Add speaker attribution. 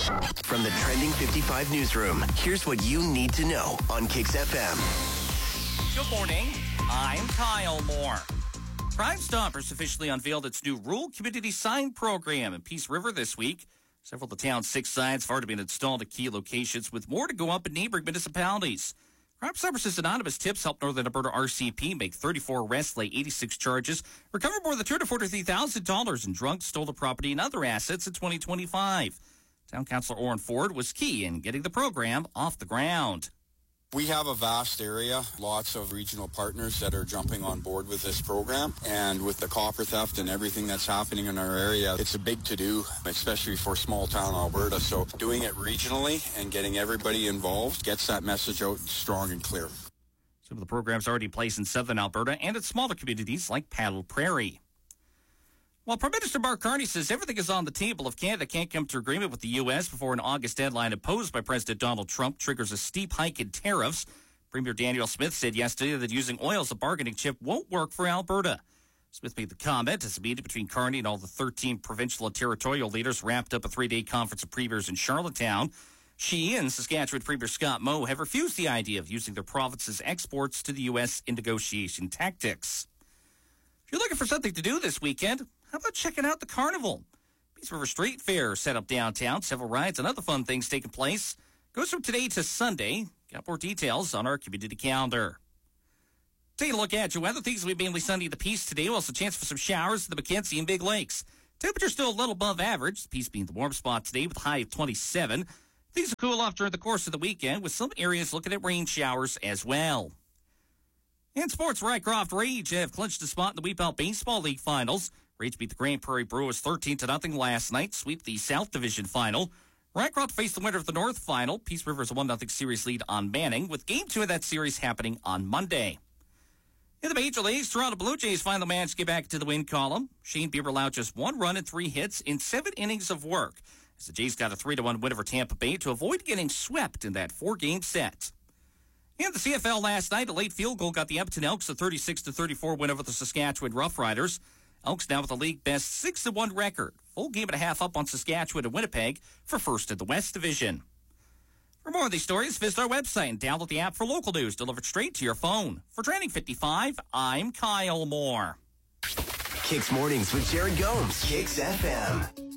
Speaker 1: From the Trending 55 newsroom, here's what you need to know on Kicks FM.
Speaker 2: Good morning. I'm Kyle Moore. Crime Stoppers officially unveiled its new rural community sign program in Peace River this week. Several of the town's 6 signs have already been installed at key locations, with more to go up in neighboring municipalities. Crime Stoppers' says anonymous tips helped Northern Alberta RCP make 34 arrests, lay 86 charges, recover more than $243,000 in drunk, stolen property, and other assets in 2025. Town Councillor Oren Ford was key in getting the program off the ground.
Speaker 3: We have a vast area, lots of regional partners that are jumping on board with this program. And with the copper theft and everything that's happening in our area, it's a big to-do, especially for small town Alberta. So doing it regionally and getting everybody involved gets that message out strong and clear.
Speaker 2: Some of the programs already in place in southern Alberta and in smaller communities like Paddle Prairie. Well, Prime Minister Mark Carney says everything is on the table if Canada can't come to agreement with the U.S. before an August deadline imposed by President Donald Trump triggers a steep hike in tariffs. Premier Daniel Smith said yesterday that using oil as a bargaining chip won't work for Alberta. Smith made the comment as a meeting between Carney and all the 13 provincial and territorial leaders wrapped up a 3-day conference of premiers in Charlottetown. She and Saskatchewan Premier Scott Moe have refused the idea of using their province's exports to the U.S. in negotiation tactics. If you're looking for something to do this weekend, how about checking out the Carnival? Peace River Street Fair set up downtown. Several rides and other fun things taking place. Goes from today to Sunday. Got more details on our community calendar. Taking a look at your weather. Things will be mainly sunny in the Peace today. Also, a chance for some showers in the Mackenzie and Big Lakes. Temperature still a little above average. The Peace being the warm spot today with a high of 27. Things will cool off during the course of the weekend with some areas looking at rain showers as well. In sports, Rycroft Rage have clinched a spot in the Weep Out Baseball League Finals. Rage beat the Grand Prairie Brewers 13-0 last night, sweep the South Division Final. Rycroft faced the winner of the North Final. Peace River's a 1-0 series lead on Manning, with Game 2 of that series happening on Monday. In the Major Leagues, Toronto Blue Jays finally managed to get back to the win column. Shane Bieber allowed just 1 run and 3 hits in 7 innings of work, as the Jays got a 3-1 win over Tampa Bay to avoid getting swept in that 4-game set. In the CFL last night, a late field goal got the Edmonton Elks a 36-34 win over the Saskatchewan Roughriders. Elks now with a league-best 6-1 record. Full game and a half up on Saskatchewan and Winnipeg for first in the West Division. For more of these stories, visit our website and download the app for local news delivered straight to your phone. For Trending 55, I'm Kyle Moore.
Speaker 1: Kicks Mornings with Jared Gomes. Kicks FM.